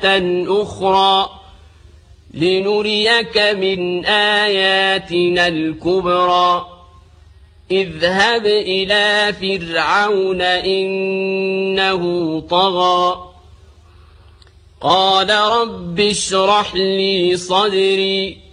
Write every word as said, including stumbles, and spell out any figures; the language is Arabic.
أخرى لنريك من آياتنا الكبرى اذهب إلى فرعون إنه طغى قال رب اشرح لي صدري